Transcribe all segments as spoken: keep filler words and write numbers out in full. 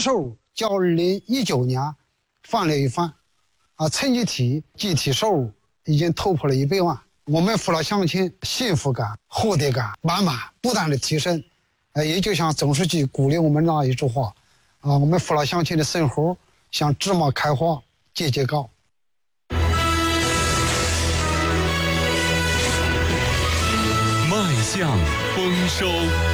收入较二零一九年翻了一番，啊，春季体集体收入已经突破了一百万。我们父老乡亲幸福感、获得感满满不断的提升，呃，也就像总书记鼓励我们那一句话，啊，我们父老乡亲的生活像芝麻开花，节节高。 迈向丰收。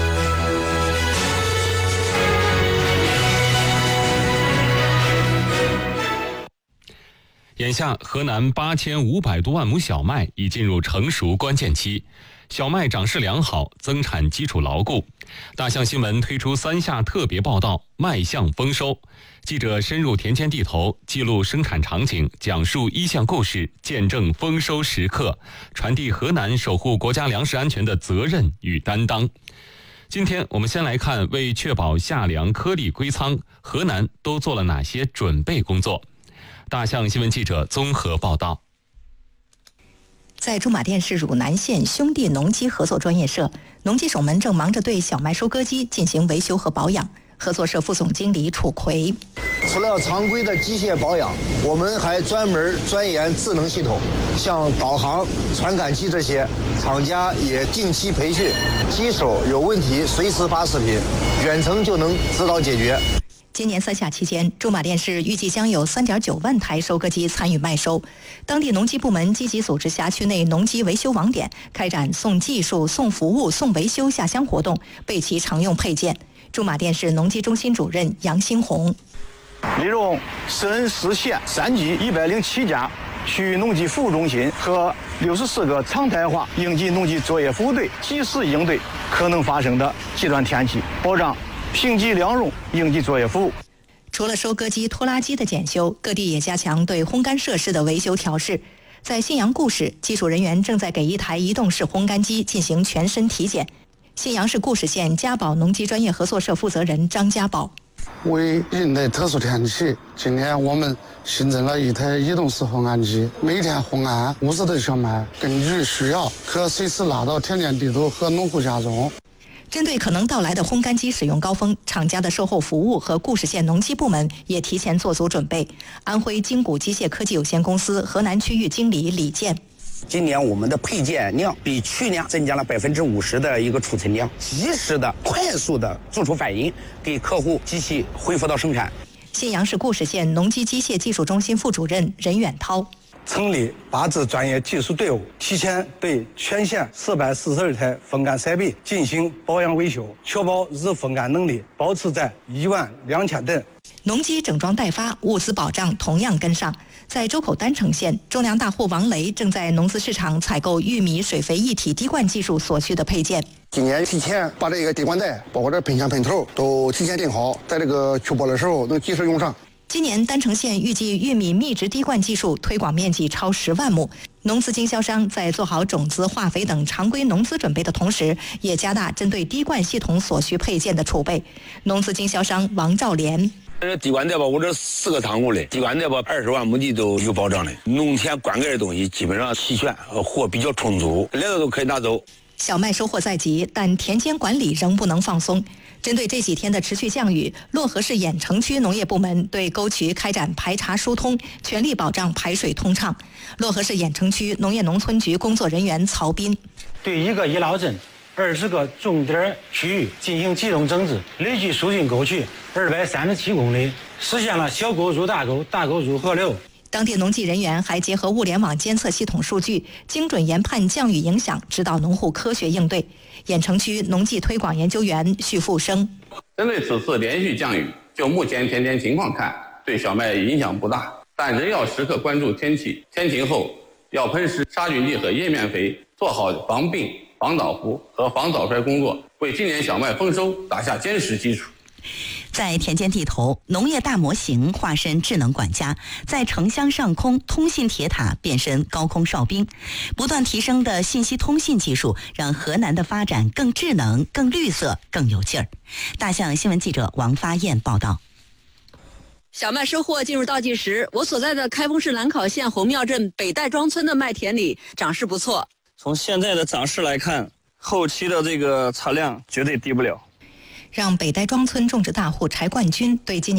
眼下，河南八千五百多万亩小麦已进入成熟关键期，小麦长势良好，增产基础牢固。大象新闻推出三下特别报道，迈向丰收。记者深入田间地头，记录生产场景，讲述一项故事，见证丰收时刻，传递河南守护国家粮食安全的责任与担当。今天我们先来看，为确保夏粮颗粒归仓，河南都做了哪些准备工作？大象新闻记者综合报道。 在驻马店市汝南县兄弟农机合作专业社，农机手们正忙着对小麦收割机进行维修和保养。合作社副总经理楚奎： 除了常规的机械保养，我们还专门钻研智能系统，像导航、传感器这些，厂家也定期培训，机手有问题随时发视频，远程就能指导解决。 今年三夏期间，驻马店市预计将有 三点九万台收割机参与麦收。当地农机部门积极组织辖区内农机维修网点，开展送技术、送服务、送维修下乡活动，备齐常用配件。驻马店市农机中心主任杨新红： 利用省市县三级一百零七家区域农机服务中心和六十四个常态化应急农机作业服务队，及时应对可能发生的极端天气，保障品级良容应急作业服务。 除了收割机、拖拉机的检修，各地也加强对烘干设施的维修调试。在信阳固始，技术人员正在给一台移动式烘干机进行全身体检。信阳市固始县嘉宝农机专业合作社负责人张家宝： 为应对特殊天气，今天我们新增了一台移动式烘干机，每天烘干五十吨小麦，根据需要可随时拉到田间地头和农户家中。 针对可能到来的烘干机使用高峰，厂家的售后服务和固始县农机部门也提前做足准备。安徽金谷机械科技有限公司河南区域经理李健： 今年我们的配件量比去年增加了百分之五十的一个储存量，及时的、快速的做出反应，给客户机器恢复到生产。 信阳市固始县农机机械技术中心副主任任远涛： 成立八支专业技术队伍，提前对全县四百四十二台风干设备进行保养维修，确保日风干能力保持在一万两千吨。 农机整装待发，物资保障同样跟上。在周口丹城县，种粮大户王雷正在农资市场采购玉米水肥一体滴灌技术所需的配件。 今年提前把这个滴灌带，包括这喷枪喷头都提前定好，在这个出播的时候能及时用上。 今年丹城县预计玉米密植滴灌技术推广面积超十万亩，农资经销商在做好种子、化肥等常规农资准备的同时，也加大针对滴灌系统所需配件的储备。农资经销商王兆莲： 这滴灌带吧，我这四个仓库里，滴灌带吧，二十万亩地都有保障的。农田灌溉的东西基本上齐全，货比较充足，来了都可以拿走。 小麦收获在即，但田间管理仍不能放松。针对这几天的持续降雨，漯河市郾城区农业部门对沟渠开展排查疏通，全力保障排水通畅。漯河市郾城区农业农村局工作人员曹斌： 对一个一劳镇二十个重点区域进行集中整治，累计疏浚沟渠二百三十七公里，实现了小沟入大沟、大沟入河流。 当地农技人员还结合物联网监测系统数据，精准研判降雨影响，指导农户科学应对。郾城区农技推广研究员许富生： 针对此次连续降雨，就目前田间情况看，对小麦影响不大，但仍要时刻关注天气，天晴后要喷施杀菌剂和叶面肥，做好防病、防倒伏和防早衰工作，为今年小麦丰收打下坚实基础。 在田间地头，农业大模型化身智能管家，在城乡上空通信铁塔变身高空哨兵。不断提升的信息通信技术，让河南的发展更智能、更绿色、更有劲儿。大象新闻记者王发燕报道。 小麦收获进入倒计时，我所在的开封市兰考县红庙镇北戴庄村的麦田里长势不错。 从现在的长势来看，后期的这个产量绝对低不了。 让北戴庄村种植大户柴冠军对今年